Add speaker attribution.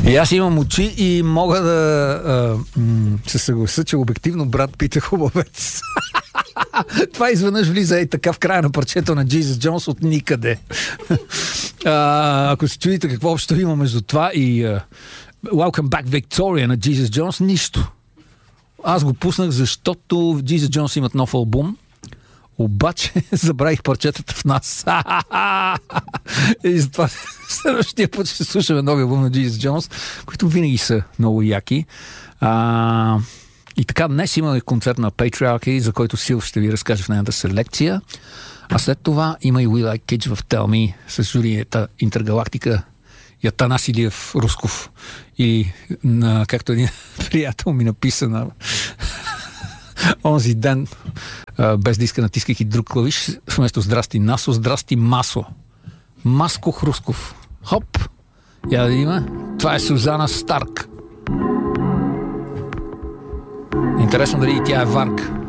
Speaker 1: И аз имам очи и мога да се съглася, че обективно Брат Пит е хубавец. Това изведнъж влиза и така в края на парчето на Jesus Jones от никъде. Ако се чудите какво общо има между това и Welcome Back Victoria на Jesus Jones, нищо. Аз го пуснах, защото Jesus Jones имат нов албум, обаче забравих парчетата в нас. И затова следващия път ще слушаме новия албум на Jesus Jones, които винаги са много яки. И така, днес имаме концерт на Patriarchy, за който Сил ще ви разкаже в нейната селекция. А след това има и We Like Kids в Tell Me с журията Интергалактика и Атанас Илиев Русков. И както един приятел ми написа на онзи ден, без да иска натискайки друг клавиш, вместо здрасти Насо, здрасти Масо. Маско Хрусков. Хоп! Я да има. Това е Сузана Старк. Интересно дали и тя е варк.